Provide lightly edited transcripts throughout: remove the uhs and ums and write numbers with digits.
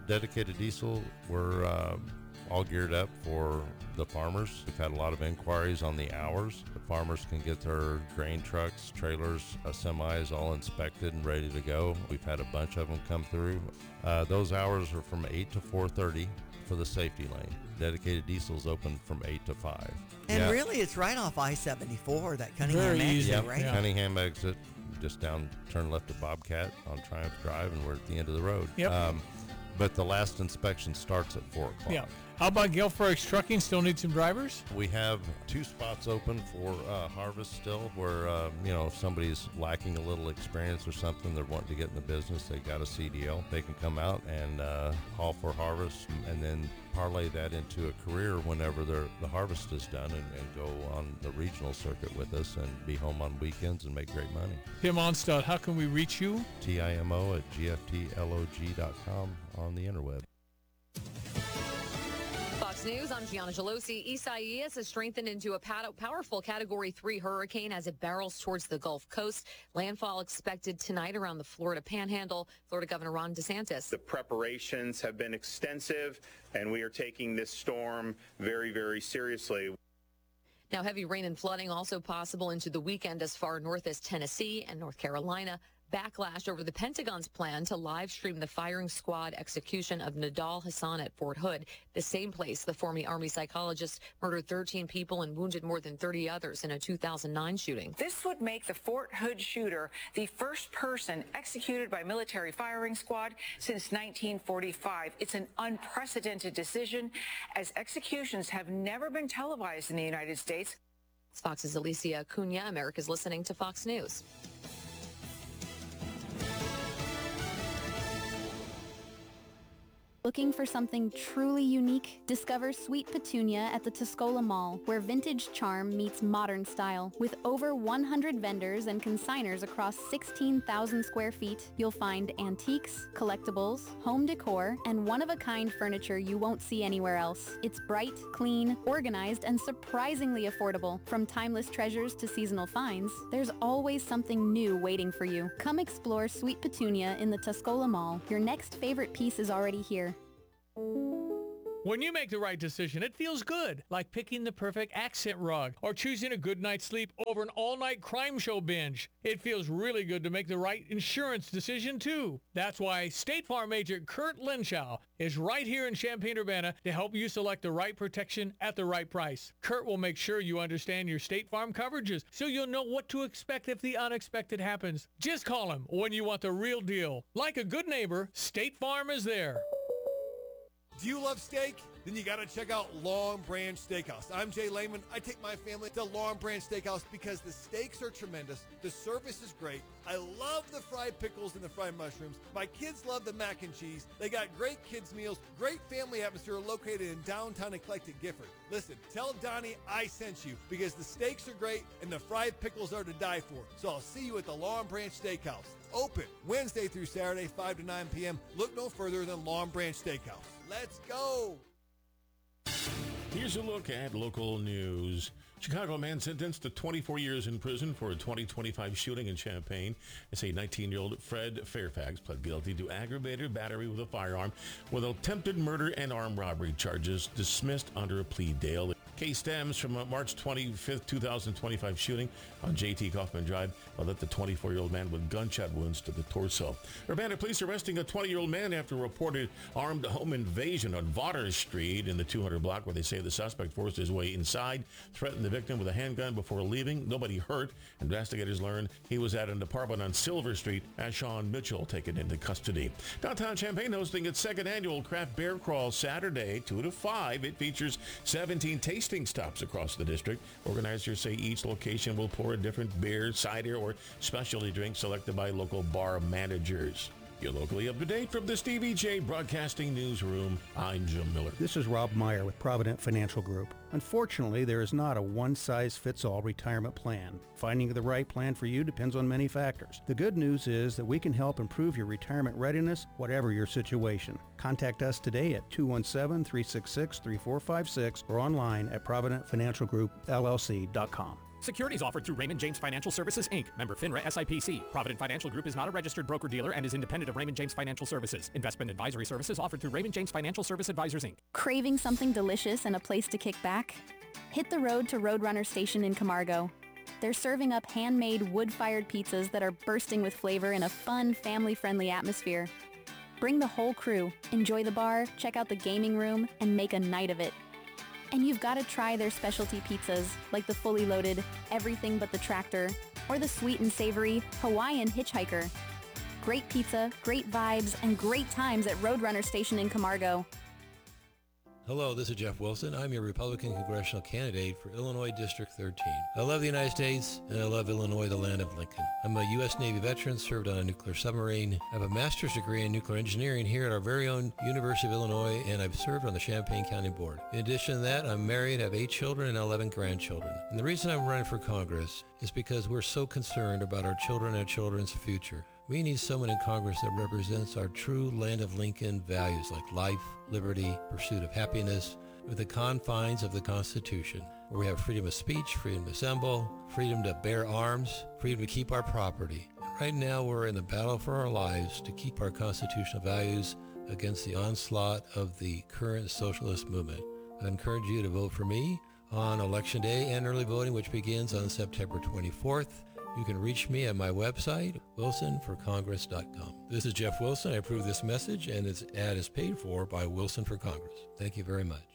Dedicated Diesel, we're all geared up for the farmers. We've had a lot of inquiries on the hours. The farmers can get their grain trucks, trailers, semis all inspected and ready to go. We've had a bunch of them come through. Those hours are from 8 to 4:30 for the safety lane. Dedicated Diesel's open from 8 to 5. And really, it's right off I-74, that Cunningham Very exit, easy, right? yeah. Cunningham exit, just down, turn left at Bobcat on Triumph Drive, and we're at the end of the road. Yep. But the last inspection starts at 4 o'clock. Yeah. How about Gale Fredericks Trucking? Still need some drivers? We have 2 spots open for harvest still, where if somebody's lacking a little experience or something, they're wanting to get in the business, they got a CDL, they can come out and haul for harvest, and then parlay that into a career whenever the harvest is done, and go on the regional circuit with us and be home on weekends and make great money. Tim Onstad, how can we reach you? TIMO@gftlog.com on the interweb. Fox News, I'm Gianna Gelosi. Isaias has strengthened into a powerful Category 3 hurricane as it barrels towards the Gulf Coast. Landfall expected tonight around the Florida Panhandle. Florida Governor Ron DeSantis. The preparations have been extensive, and we are taking this storm very, very seriously. Now, heavy rain and flooding also possible into the weekend as far north as Tennessee and North Carolina. Backlash over the Pentagon's plan to live stream the firing squad execution of Nidal Hasan at Fort Hood, the same place the former Army psychologist murdered 13 people and wounded more than 30 others in a 2009 shooting. This would make the Fort Hood shooter the first person executed by military firing squad since 1945. It's an unprecedented decision, as executions have never been televised in the United States. Fox's Alicia Cunha. America's listening to Fox News. Looking for something truly unique? Discover Sweet Petunia at the Tuscola Mall, where vintage charm meets modern style. With over 100 vendors and consigners across 16,000 square feet, you'll find antiques, collectibles, home decor, and one-of-a-kind furniture you won't see anywhere else. It's bright, clean, organized, and surprisingly affordable. From timeless treasures to seasonal finds, there's always something new waiting for you. Come explore Sweet Petunia in the Tuscola Mall. Your next favorite piece is already here. When you make the right decision, it feels good, like picking the perfect accent rug or choosing a good night's sleep over an all-night crime show binge. It feels really good to make the right insurance decision, too. That's why State Farm agent Kurt Lenschow is right here in Champaign-Urbana to help you select the right protection at the right price. Kurt will make sure you understand your State Farm coverages so you'll know what to expect if the unexpected happens. Just call him when you want the real deal. Like a good neighbor, State Farm is there. Do you love steak? Then you got to check out Long Branch Steakhouse. I'm Jay Lehman. I take my family to Long Branch Steakhouse because the steaks are tremendous. The service is great. I love the fried pickles and the fried mushrooms. My kids love the mac and cheese. They got great kids meals, great family atmosphere located in downtown eclectic Gifford. Listen, tell Donnie I sent you because the steaks are great and the fried pickles are to die for. So I'll see you at the Long Branch Steakhouse. Open Wednesday through Saturday, 5 to 9 p.m. Look no further than Long Branch Steakhouse. Let's go. Here's a look at local news. Chicago man sentenced to 24 years in prison for a 2025 shooting in Champaign. It's a 19-year-old Fred Fairfax pled guilty to aggravated battery with a firearm with attempted murder and armed robbery charges dismissed under a plea deal. Case stems from a March 25th, 2025 shooting on J.T. Kaufman Drive that left the 24-year-old man with gunshot wounds to the torso. Urbana police arresting a 20-year-old man after a reported armed home invasion on Vaughters Street in the 200 block, where they say the suspect forced his way inside, threatened the victim with a handgun before leaving. Nobody hurt. Investigators learned he was at an apartment on Silver Street as Sean Mitchell taken into custody. Downtown Champaign hosting its second annual Craft Beer Crawl Saturday, 2 to 5. It features 17 tasting stops across the district. Organizers say each location will pour a different beer, cider, or specialty drink selected by local bar managers. You're locally up to date from the Stevie J Broadcasting Newsroom. I'm Jim Miller. This is Rob Meyer with Provident Financial Group. Unfortunately, there is not a one-size-fits-all retirement plan. Finding the right plan for you depends on many factors. The good news is that we can help improve your retirement readiness, whatever your situation. Contact us today at 217-366-3456 or online at providentfinancialgroupllc.com. Securities offered through Raymond James Financial Services, Inc., member FINRA SIPC. Provident Financial Group is not a registered broker-dealer and is independent of Raymond James Financial Services. Investment advisory services offered through Raymond James Financial Service Advisors, Inc. Craving something delicious and a place to kick back? Hit the road to Roadrunner Station in Camargo. They're serving up handmade wood-fired pizzas that are bursting with flavor in a fun, family-friendly atmosphere. Bring the whole crew, enjoy the bar, check out the gaming room, and make a night of it. And you've got to try their specialty pizzas, like the fully loaded Everything But the Tractor, or the sweet and savory Hawaiian Hitchhiker. Great pizza, great vibes, and great times at Roadrunner Station in Camargo. Hello, this is Jeff Wilson. I'm your Republican congressional candidate for Illinois District 13. I love the United States, and I love Illinois, the land of Lincoln. I'm a U.S. Navy veteran, served on a nuclear submarine. I have a master's degree in nuclear engineering here at our very own University of Illinois, and I've served on the Champaign County Board. In addition to that, I'm married, have 8 children and 11 grandchildren. And the reason I'm running for Congress is because we're so concerned about our children and our children's future. We need someone in Congress that represents our true land of Lincoln values like life, liberty, pursuit of happiness, with the confines of the Constitution, where we have freedom of speech, freedom to assemble, freedom to bear arms, freedom to keep our property. Right now, we're in the battle for our lives to keep our constitutional values against the onslaught of the current socialist movement. I encourage you to vote for me on Election Day and early voting, which begins on September 24th. You can reach me at my website, wilsonforcongress.com. This is Jeff Wilson. I approve this message, and this ad is paid for by Wilson for Congress. Thank you very much.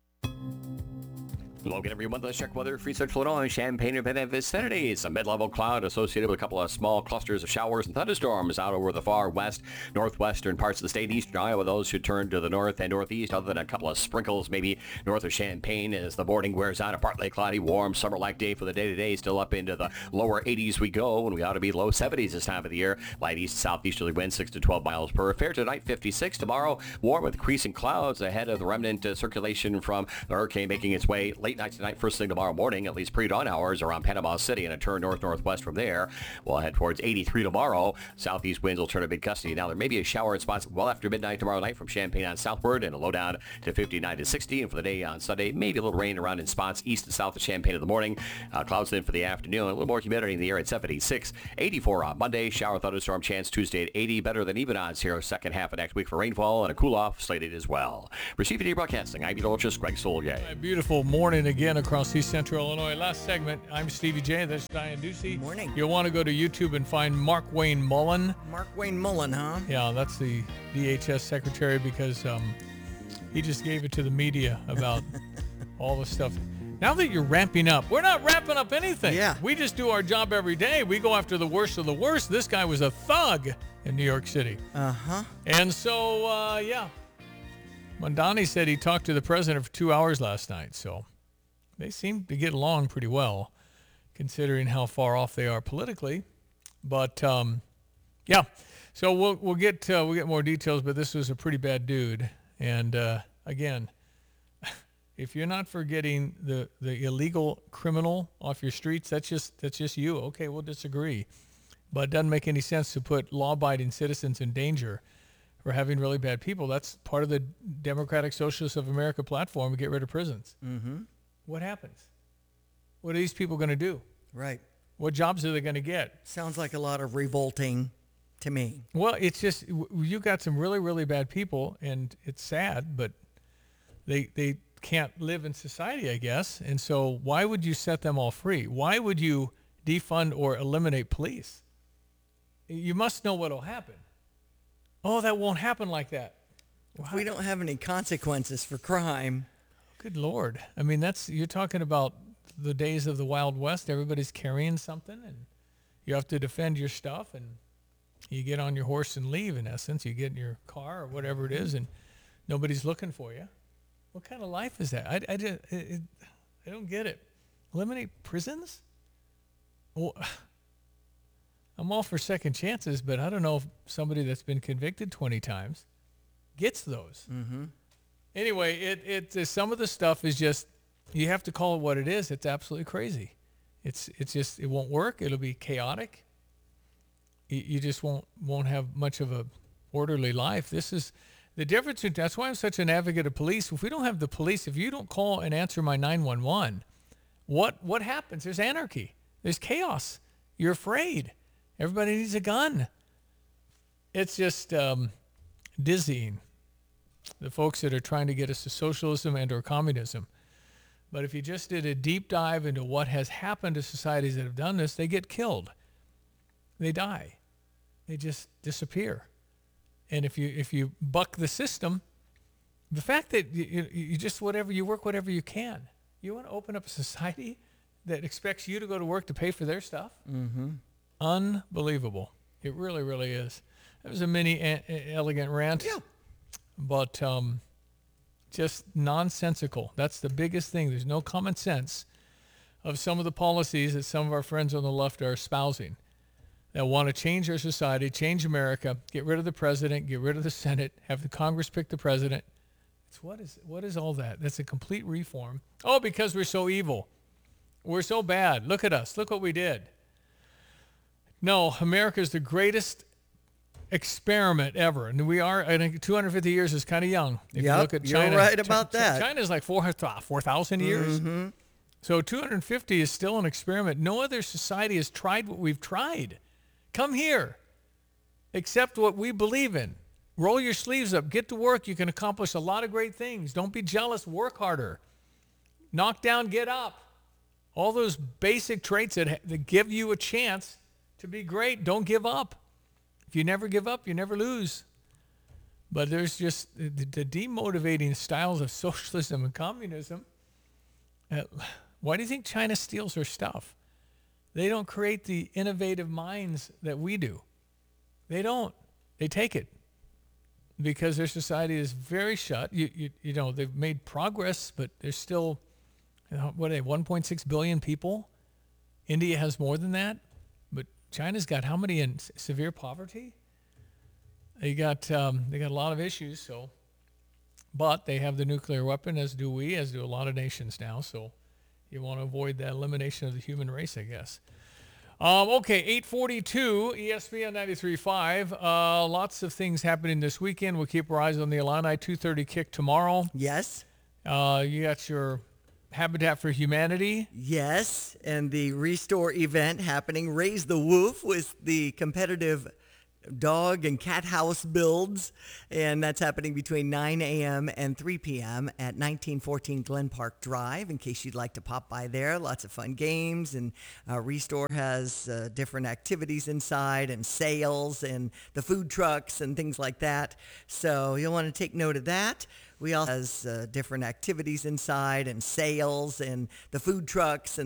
Logan, everyone. Let's check weather. Free Central Illinois, Champaign, and Vicinity. It's a mid-level cloud associated with a couple of small clusters of showers and thunderstorms out over the far west, northwestern parts of the state. Eastern Iowa, those should turn to the north and northeast, other than a couple of sprinkles maybe north of Champaign as the morning wears on. A partly cloudy, warm, summer-like day for the day-to-day. Still up into the lower 80s we go, and we ought to be low 70s this time of the year. Light east-southeasterly wind, 6 to 12 miles per. Fair tonight, 56. Tomorrow, warm with increasing clouds ahead of the remnant circulation from the hurricane making its way late night tonight, first thing tomorrow morning, at least pre-dawn hours around Panama City, and a turn north-northwest from there. We'll head towards 83 tomorrow. Southeast winds will turn a mid-gusty. Now, there may be a shower in spots well after midnight tomorrow night from Champaign on southward, and a low down to 59 to 60. And for the day on Sunday, maybe a little rain around in spots east and south of Champaign in the morning. Clouds then for the afternoon. A little more humidity in the air at 76. 84 on Monday. Shower thunderstorm chance Tuesday at 80. Better than even odds here second half of next week for rainfall, and a cool-off slated as well. Receiving TV broadcasting, I'm meteorologist Greg Solgay. A beautiful morning again across East Central Illinois. Last segment, I'm Stevie J. That's Diane Ducey. Morning. You'll want to go to YouTube and find Mark Wayne Mullen. Mark Wayne Mullen, huh? Yeah, that's the DHS secretary, because he just gave it to the media about all the stuff. Now that you're ramping up, we're not ramping up anything. Yeah. We just do our job every day. We go after the worst of the worst. This guy was a thug in New York City. Uh-huh. And so, yeah. Mondani said he talked to the president for 2 hours last night, so they seem to get along pretty well, considering how far off they are politically. But yeah, so we'll get more details. But this was a pretty bad dude, and again, if you're not for getting the illegal criminal off your streets, that's just you. Okay, we'll disagree, but it doesn't make any sense to put law-abiding citizens in danger for having really bad people. That's part of the Democratic Socialists of America platform to get rid of prisons. Mm-hmm. What happens? What are these people going to do? Right. What jobs are they going to get? Sounds like a lot of revolting to me. Well, it's just, you got some really, really bad people, and it's sad, but they can't live in society, I guess. And so why would you set them all free? Why would you defund or eliminate police? You must know what will happen. Oh, that won't happen like that. If we don't have any consequences for crime. Good Lord. I mean, you're talking about the days of the Wild West. Everybody's carrying something, and you have to defend your stuff, and you get on your horse and leave, in essence. You get in your car or whatever it is, and nobody's looking for you. What kind of life is that? I don't get it. Eliminate prisons? Well, I'm all for second chances, but I don't know if somebody that's been convicted 20 times gets those. Mm-hmm. Anyway, some of the stuff is just, you have to call it what it is. It's absolutely crazy. It's just, it won't work. It'll be chaotic. You just won't have much of a orderly life. This is the difference. That's why I'm such an advocate of police. If we don't have the police, if you don't call and answer my 911, what happens? There's anarchy. There's chaos. You're afraid. Everybody needs a gun. It's just dizzying, the folks that are trying to get us to socialism and or communism. But if you just did a deep dive into what has happened to societies that have done this, they get killed. They die. They just disappear. And if you buck the system, the fact that you just you work whatever you can. You want to open up a society that expects you to go to work to pay for their stuff? Mm-hmm. Unbelievable. It really, really is. That was a mini elegant rant. Yeah. But just nonsensical. That's the biggest thing. There's no common sense of some of the policies that some of our friends on the left are espousing that want to change our society, change America, get rid of the president, get rid of the Senate, have the Congress pick the president. What is all that? That's a complete reform. Oh, because we're so evil. We're so bad. Look at us. Look what we did. No, America is the greatest experiment ever. And we are, I think 250 years is kind of young. If you look at China, you're right about that. China's like 4,000 years. Mm-hmm. So 250 is still an experiment. No other society has tried what we've tried. Come here. Accept what we believe in. Roll your sleeves up. Get to work. You can accomplish a lot of great things. Don't be jealous. Work harder. Knock down, get up. All those basic traits that give you a chance to be great. Don't give up. If you never give up, you never lose. But there's just the demotivating styles of socialism and communism. Why do you think China steals their stuff? They don't create the innovative minds that we do. They don't. They take it because their society is very shut. You know, they've made progress, but there's still, 1.6 billion people? India has more than that. But China's got how many in severe poverty? They got a lot of issues. So, but they have the nuclear weapon, as do we, as do a lot of nations now. So, you want to avoid that elimination of the human race, I guess. Okay, 842 ESPN 93.5. Lots of things happening this weekend. We'll keep our eyes on the Illini 2:30 kick tomorrow. Yes. You got your Habitat for Humanity. Yes, and the Restore event happening. Raise the Woof with the competitive dog and cat house builds, and that's happening between 9 a.m. and 3 p.m. at 1914 Glen Park Drive, in case you'd like to pop by there. Lots of fun games, and Restore has different activities inside and sales and the food trucks and things like that. So you'll want to take note of that. We also has different activities inside and sales and the food trucks and